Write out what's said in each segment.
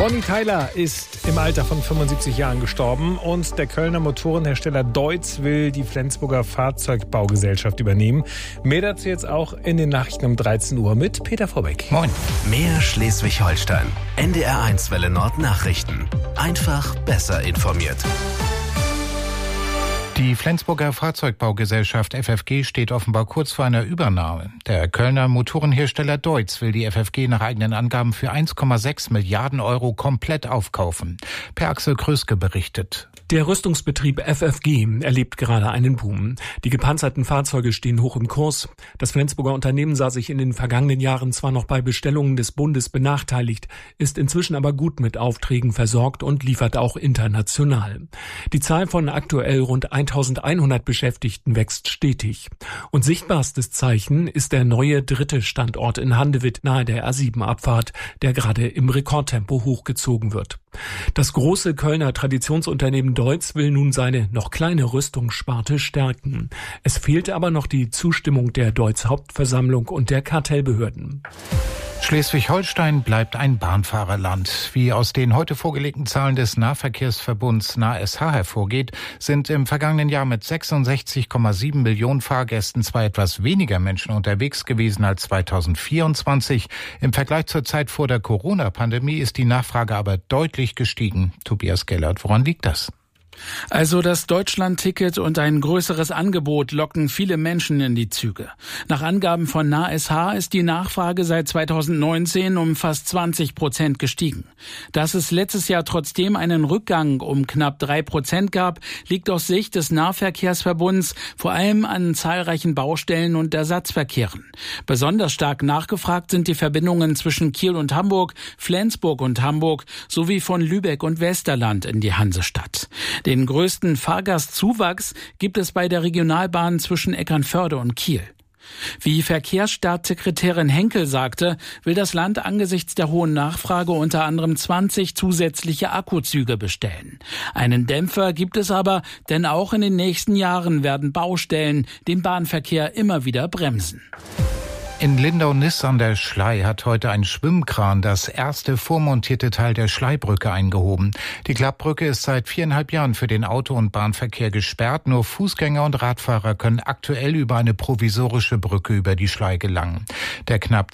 Bonnie Tyler ist im Alter von 75 Jahren gestorben und der Kölner Motorenhersteller Deutz will die Flensburger Fahrzeugbaugesellschaft übernehmen. Mehr dazu jetzt auch in den Nachrichten um 13 Uhr mit Peter Vorbeck. Moin. Mehr Schleswig-Holstein. NDR1 Welle Nord Nachrichten. Einfach besser informiert. Die Flensburger Fahrzeugbaugesellschaft FFG steht offenbar kurz vor einer Übernahme. Der Kölner Motorenhersteller Deutz will die FFG nach eigenen Angaben für 1,6 Milliarden Euro komplett aufkaufen. Per Axel Kröske berichtet. Der Rüstungsbetrieb FFG erlebt gerade einen Boom. Die gepanzerten Fahrzeuge stehen hoch im Kurs. Das Flensburger Unternehmen sah sich in den vergangenen Jahren zwar noch bei Bestellungen des Bundes benachteiligt, ist inzwischen aber gut mit Aufträgen versorgt und liefert auch international. Die Zahl von aktuell rund 1100 Beschäftigten wächst stetig. Und sichtbarstes Zeichen ist der neue dritte Standort in Handewitt nahe der A7-Abfahrt, der gerade im Rekordtempo hochgezogen wird. Das große Kölner Traditionsunternehmen Deutz will nun seine noch kleine Rüstungssparte stärken. Es fehlte aber noch die Zustimmung der Deutz Hauptversammlung und der Kartellbehörden. Schleswig-Holstein bleibt ein Bahnfahrerland. Wie aus den heute vorgelegten Zahlen des Nahverkehrsverbunds NASH hervorgeht, sind im vergangenen Jahr mit 66,7 Millionen Fahrgästen zwar etwas weniger Menschen unterwegs gewesen als 2024. Im Vergleich zur Zeit vor der Corona-Pandemie ist die Nachfrage aber deutlich gestiegen. Tobias Gellert, woran liegt das? Also das Deutschland-Ticket und ein größeres Angebot locken viele Menschen in die Züge. Nach Angaben von NASH ist die Nachfrage seit 2019 um fast 20% gestiegen. Dass es letztes Jahr trotzdem einen Rückgang um knapp 3% gab, liegt aus Sicht des Nahverkehrsverbunds vor allem an zahlreichen Baustellen und Ersatzverkehren. Besonders stark nachgefragt sind die Verbindungen zwischen Kiel und Hamburg, Flensburg und Hamburg sowie von Lübeck und Westerland in die Hansestadt. Den größten Fahrgastzuwachs gibt es bei der Regionalbahn zwischen Eckernförde und Kiel. Wie Verkehrsstaatssekretärin Henkel sagte, will das Land angesichts der hohen Nachfrage unter anderem 20 zusätzliche Akkuzüge bestellen. Einen Dämpfer gibt es aber, denn auch in den nächsten Jahren werden Baustellen den Bahnverkehr immer wieder bremsen. In Lindau-Niss an der Schlei hat heute ein Schwimmkran das erste vormontierte Teil der Schleibrücke eingehoben. Die Klappbrücke ist seit 4,5 Jahren für den Auto- und Bahnverkehr gesperrt. Nur Fußgänger und Radfahrer können aktuell über eine provisorische Brücke über die Schlei gelangen. Der knapp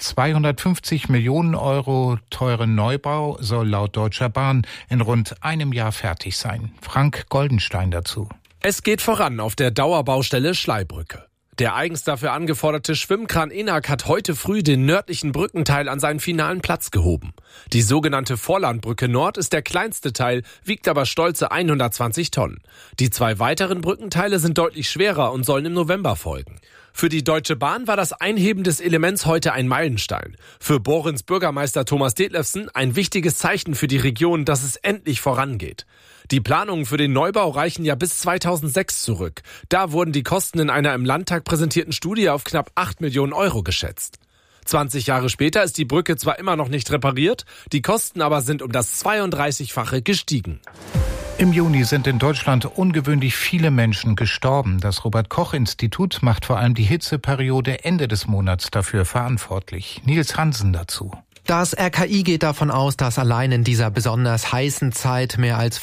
250 Millionen Euro teure Neubau soll laut Deutscher Bahn in rund einem Jahr fertig sein. Frank Goldenstein dazu. Es geht voran auf der Dauerbaustelle Schleibrücke. Der eigens dafür angeforderte Schwimmkran Enak hat heute früh den nördlichen Brückenteil an seinen finalen Platz gehoben. Die sogenannte Vorlandbrücke Nord ist der kleinste Teil, wiegt aber stolze 120 Tonnen. Die 2 weiteren Brückenteile sind deutlich schwerer und sollen im November folgen. Für die Deutsche Bahn war das Einheben des Elements heute ein Meilenstein. Für Borins Bürgermeister Thomas Detlefsen ein wichtiges Zeichen für die Region, dass es endlich vorangeht. Die Planungen für den Neubau reichen ja bis 2006 zurück. Da wurden die Kosten in einer im Landtag präsentierten Studie auf knapp 8 Millionen Euro geschätzt. 20 Jahre später ist die Brücke zwar immer noch nicht repariert, die Kosten aber sind um das 32-fache gestiegen. Im Juni sind in Deutschland ungewöhnlich viele Menschen gestorben. Das Robert-Koch-Institut macht vor allem die Hitzeperiode Ende des Monats dafür verantwortlich. Nils Hansen dazu. Das RKI geht davon aus, dass allein in dieser besonders heißen Zeit mehr als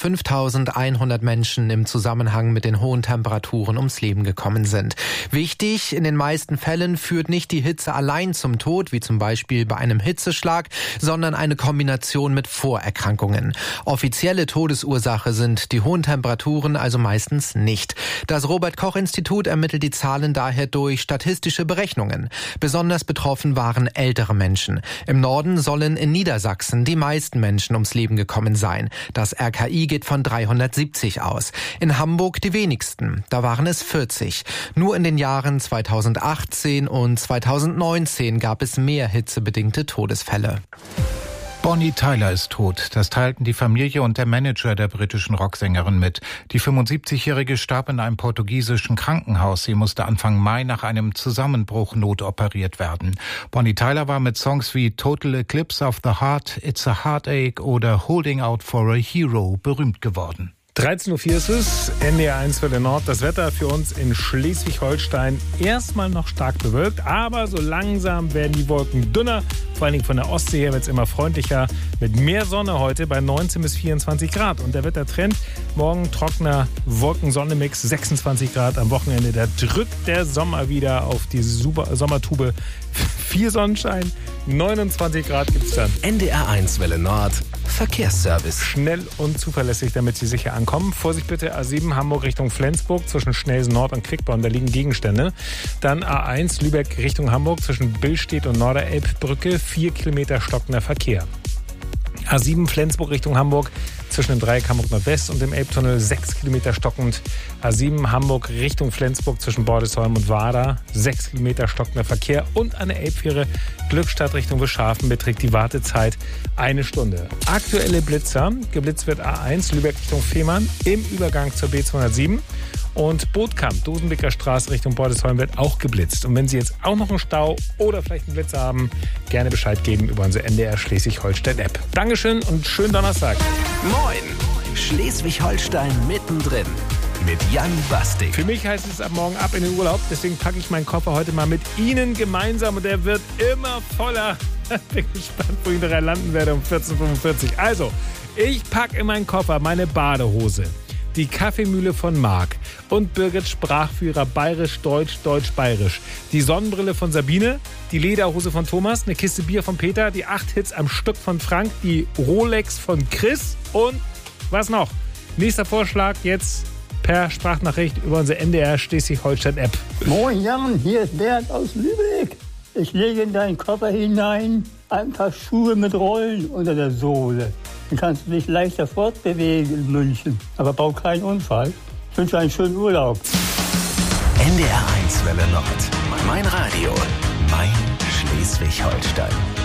5.100 Menschen im Zusammenhang mit den hohen Temperaturen ums Leben gekommen sind. Wichtig, in den meisten Fällen führt nicht die Hitze allein zum Tod, wie zum Beispiel bei einem Hitzeschlag, sondern eine Kombination mit Vorerkrankungen. Offizielle Todesursache sind die hohen Temperaturen also meistens nicht. Das Robert-Koch-Institut ermittelt die Zahlen daher durch statistische Berechnungen. Besonders betroffen waren ältere Menschen. Im Norden sollen in Niedersachsen die meisten Menschen ums Leben gekommen sein. Das RKI geht von 370 aus. In Hamburg die wenigsten, da waren es 40. Nur in den Jahren 2018 und 2019 gab es mehr hitzebedingte Todesfälle. Bonnie Tyler ist tot. Das teilten die Familie und der Manager der britischen Rocksängerin mit. Die 75-Jährige starb in einem portugiesischen Krankenhaus. Sie musste Anfang Mai nach einem Zusammenbruch notoperiert werden. Bonnie Tyler war mit Songs wie Total Eclipse of the Heart, It's a Heartache oder Holding Out for a Hero berühmt geworden. 13.04 Uhr ist es, NDR 1 Welle Nord. Das Wetter für uns in Schleswig-Holstein erstmal noch stark bewölkt, aber so langsam werden die Wolken dünner. Vor allen Dingen von der Ostsee her wird es immer freundlicher mit mehr Sonne heute bei 19 bis 24 Grad. Und der Wettertrend, morgen trockener Wolken-Sonne-Mix, 26 Grad am Wochenende. Da drückt der Sommer wieder auf die Sommertube. 4 Sonnenschein, 29 Grad gibt es dann. NDR 1 Welle Nord, Verkehrsservice. Schnell und zuverlässig, damit Sie sicher ankommen. Vorsicht bitte, A7 Hamburg Richtung Flensburg zwischen Schnelsen Nord und Quickborn, da liegen Gegenstände. Dann A1 Lübeck Richtung Hamburg zwischen Billstedt und Norderelbbrücke, 4 Kilometer stockender Verkehr. A7 Flensburg Richtung Hamburg zwischen dem Dreieck Hamburg Nordwest und dem Elbtunnel 6 Kilometer stockend. A7 Hamburg Richtung Flensburg zwischen Bordesholm und Warda 6 Kilometer stockender Verkehr. Und eine Elbfähre Glückstadt Richtung Wischhafen beträgt die Wartezeit 1 Stunde. Aktuelle Blitzer. Geblitzt wird A1 Lübeck Richtung Fehmarn im Übergang zur B207. Und Bootkamp, Dosenbeker Straße Richtung Bordesholm wird auch geblitzt. Und wenn Sie jetzt auch noch einen Stau oder vielleicht einen Blitzer haben, gerne Bescheid geben über unsere NDR Schleswig-Holstein-App. Dankeschön und schönen Donnerstag. Moin! Schleswig-Holstein mittendrin mit Jan Bastik. Für mich heißt es ab morgen ab in den Urlaub. Deswegen packe ich meinen Koffer heute mal mit Ihnen gemeinsam. Und der wird immer voller. Bin gespannt, wo ich nachher landen werde um 14.45 Uhr. Also, ich packe in meinen Koffer meine Badehose, die Kaffeemühle von Marc und Birgit Sprachführer Bayerisch-Deutsch, Deutsch-Bayerisch. Die Sonnenbrille von Sabine, die Lederhose von Thomas, eine Kiste Bier von Peter, die 8 Hits am Stück von Frank, die Rolex von Chris und was noch? Nächster Vorschlag jetzt per Sprachnachricht über unsere NDR Schleswig-Holstein-App. Moin Jan, hier ist Bert aus Lübeck. Ich lege in deinen Koffer hinein ein paar Schuhe mit Rollen unter der Sohle. Dann kannst du dich leichter fortbewegen in München. Aber bau keinen Unfall. Ich wünsche einen schönen Urlaub. NDR 1 Welle Nord. Mein Radio. Mein Schleswig-Holstein.